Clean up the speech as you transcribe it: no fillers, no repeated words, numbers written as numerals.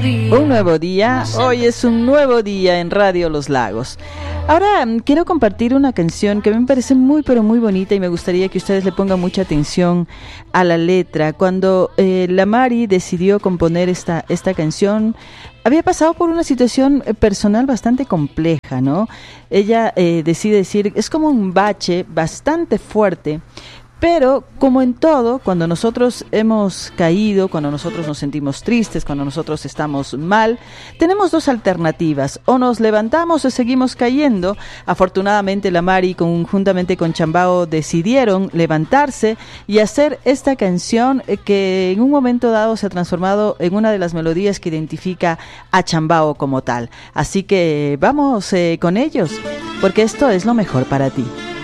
Un nuevo día, hoy es un nuevo día en Radio Los Lagos. Ahora quiero compartir una canción que me parece muy pero muy bonita y me gustaría que ustedes le pongan mucha atención a la letra. Cuando la Mari decidió componer esta canción, había pasado por una situación personal bastante compleja, ¿no? Ella decide decir, es como un bache bastante fuerte. Pero, como en todo, cuando nosotros hemos caído, cuando nosotros nos sentimos tristes, cuando nosotros estamos mal, tenemos dos alternativas: o nos levantamos o seguimos cayendo. Afortunadamente la Mari, conjuntamente con Chambao, decidieron levantarse y hacer esta canción que en un momento dado se ha transformado en una de las melodías que identifica a Chambao como tal. Así que vamos con ellos, porque esto es lo mejor para ti.